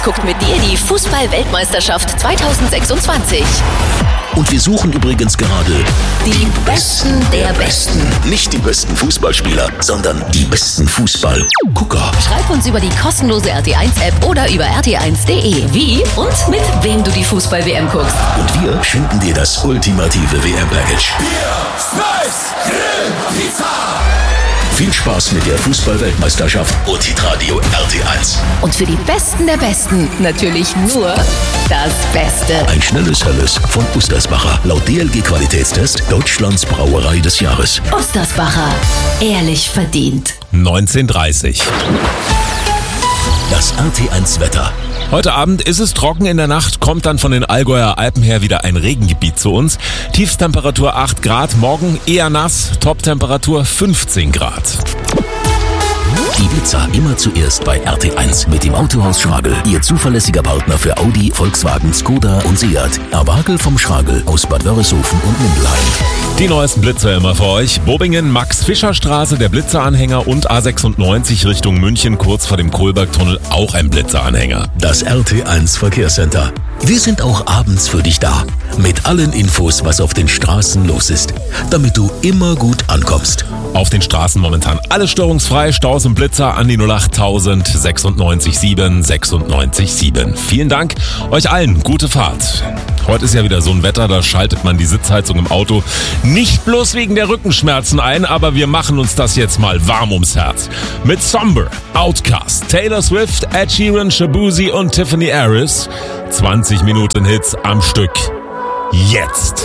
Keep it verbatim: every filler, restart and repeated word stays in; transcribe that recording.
guckt mit dir die Fußball-Weltmeisterschaft zwanzig sechsundzwanzig. Und wir suchen übrigens gerade Die Besten der Besten. nicht die besten Fußballspieler, sondern die besten Fußballgucker. Schreib uns über die kostenlose R T eins App oder über r t eins punkt de, wie und mit wem du die Fußball-W M guckst. Und wir schenken dir das ultimative W M-Package. Bier, Schweiß, Grill, Pizza. Viel Spaß mit der Fußball-Weltmeisterschaft und Hitradio R T eins. Und für die Besten der Besten natürlich nur das Beste. Ein schnelles Helles von Ustersbacher. Laut D L G-Qualitätstest Deutschlands Brauerei des Jahres. Ustersbacher. Ehrlich verdient. neunzehn Uhr dreißig. Das R T eins Wetter. Heute Abend ist es trocken, in der Nacht kommt dann von den Allgäuer Alpen her wieder ein Regengebiet zu uns. Tiefstemperatur acht Grad, morgen eher nass, Toptemperatur fünfzehn Grad. Ibiza immer zuerst bei R T eins mit dem Autohaus Schragel. Ihr zuverlässiger Partner für Audi, Volkswagen, Skoda und Seat. Erwagel vom Schragel aus Bad Wörishofen und Mindelheim. Die neuesten Blitzer immer für euch. Bobingen, Max-Fischer-Straße, der Blitzeranhänger und A sechsundneunzig Richtung München, kurz vor dem Kohlbergtunnel, auch ein Blitzeranhänger. Das R T eins Verkehrscenter. Wir sind auch abends für dich da. Mit allen Infos, was auf den Straßen los ist. Damit du immer gut ankommst. Auf den Straßen momentan alles störungsfrei, Staus und Blitzer an die null acht tausend sechsundneunzig sieben sechsundneunzig sieben. Vielen Dank, euch allen gute Fahrt. Heute ist ja wieder so ein Wetter, da schaltet man die Sitzheizung im Auto nicht bloß wegen der Rückenschmerzen ein, aber wir machen uns das jetzt mal warm ums Herz. Mit Somber, Outkast, Taylor Swift, Ed Sheeran, Shabuzi und Tiffany Harris. zwanzig Minuten Hits am Stück. Jetzt.